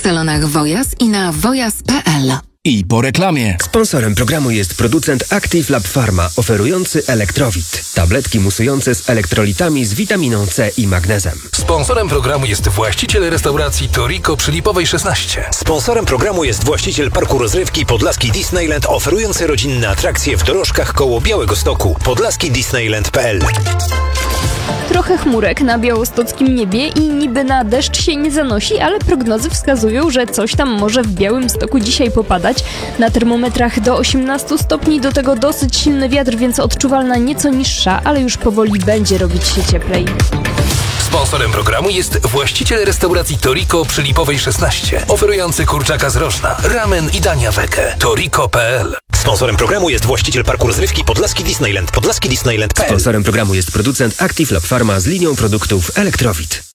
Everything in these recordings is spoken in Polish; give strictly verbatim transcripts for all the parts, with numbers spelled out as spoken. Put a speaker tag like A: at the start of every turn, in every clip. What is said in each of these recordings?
A: salonach Wojas i na wojas kropka p l.
B: I po reklamie.
C: Sponsorem programu jest producent Active Lab Pharma, oferujący Elektrowit. Tabletki musujące z elektrolitami z witaminą C i magnezem.
D: Sponsorem programu jest właściciel restauracji Toriko przy Lipowej szesnaście.
E: Sponsorem programu jest właściciel parku rozrywki Podlaski Disneyland, oferujący rodzinne atrakcje w dorożkach koło Białegostoku. podlaski disneyland kropka p l.
F: Trochę chmurek na białostockim niebie i niby na deszcz się nie zanosi, ale prognozy wskazują, że coś tam może w Białymstoku dzisiaj popadać. Na termometrach do osiemnastu stopni, do tego dosyć silny wiatr, więc odczuwalna nieco niższa, ale już powoli będzie robić się cieplej.
D: Sponsorem programu jest właściciel restauracji Toriko przy Lipowej szesnaście, oferujący kurczaka z rożna, ramen i dania wege. toriko kropka p l.
E: Sponsorem programu jest właściciel parku rozrywki Podlaski Disneyland. podlaski disneyland kropka p l.
C: Sponsorem programu jest producent Active Lab Pharma z linią produktów Elektrowit.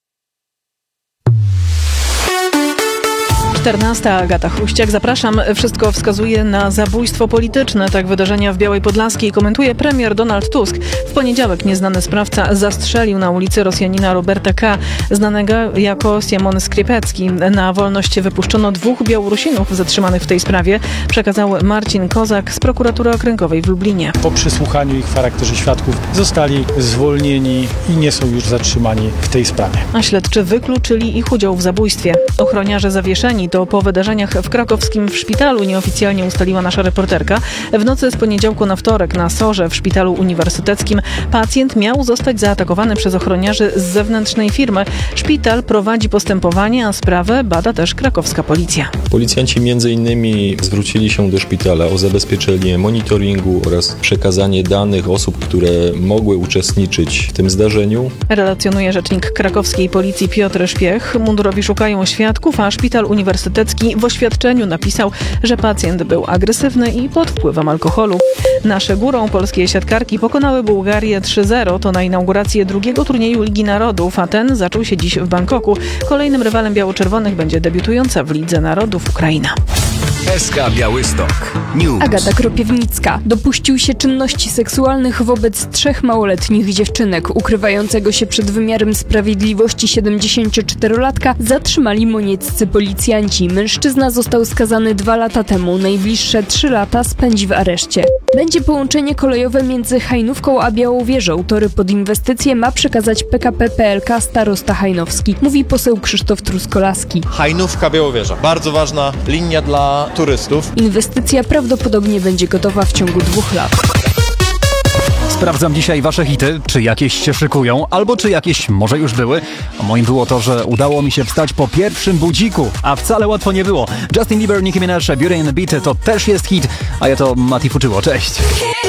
G: czternasta. Agata Chruściak. Zapraszam. Wszystko wskazuje na zabójstwo polityczne. Tak wydarzenia w Białej Podlaskiej komentuje premier Donald Tusk. W poniedziałek nieznany sprawca zastrzelił na ulicy Rosjanina Roberta K., znanego jako Siemon Skripecki. Na wolność wypuszczono dwóch Białorusinów zatrzymanych w tej sprawie, przekazał Marcin Kozak z prokuratury okręgowej w Lublinie.
H: Po przesłuchaniu ich w charakterze świadków zostali zwolnieni i nie są już zatrzymani w tej sprawie.
G: A śledczy wykluczyli ich udział w zabójstwie. Ochroniarze zawieszeni to po wydarzeniach w krakowskim w szpitalu, nieoficjalnie ustaliła nasza reporterka. W nocy z poniedziałku na wtorek na Sorze w szpitalu uniwersyteckim pacjent miał zostać zaatakowany przez ochroniarzy z zewnętrznej firmy. Szpital prowadzi postępowanie, a sprawę bada też krakowska policja.
I: Policjanci między innymi zwrócili się do szpitala o zabezpieczenie monitoringu oraz przekazanie danych osób, które mogły uczestniczyć w tym zdarzeniu.
G: Relacjonuje rzecznik krakowskiej policji Piotr Szpiech. Mundurowi szukają świadków, a szpital uniwersytecki w oświadczeniu napisał, że pacjent był agresywny i pod wpływem alkoholu. Nasze górą polskie siatkarki pokonały Bułgarię trzy zero. To na inaugurację drugiego turnieju Ligi Narodów, a ten zaczął się dziś w Bangkoku. Kolejnym rywalem biało-czerwonych będzie debiutująca w Lidze Narodów Ukraina.
B: S K Białystok News.
F: Agata Kropiewnicka. Dopuścił się czynności seksualnych wobec trzech małoletnich dziewczynek. Ukrywającego się przed wymiarem sprawiedliwości siedemdziesięcioczterolatka zatrzymali monieccy policjanci. Mężczyzna został skazany dwa lata temu. Najbliższe trzy lata spędzi w areszcie. Będzie połączenie kolejowe między Hajnówką a Białowieżą. Tory pod inwestycje ma przekazać P K P P L K starosta hajnowski, mówi poseł Krzysztof Truskolaski.
J: Hajnówka Białowieża. Bardzo ważna linia dla turystów.
F: Inwestycja prawdopodobnie będzie gotowa w ciągu dwóch lat.
K: Sprawdzam dzisiaj wasze hity, czy jakieś się szykują, albo czy jakieś może już były. A moim było to, że udało mi się wstać po pierwszym budziku, a wcale łatwo nie było. Justin Bieber, Nicki Minaj, Beauty and the Beat to też jest hit, a ja to Mati Fuczyło. Cześć!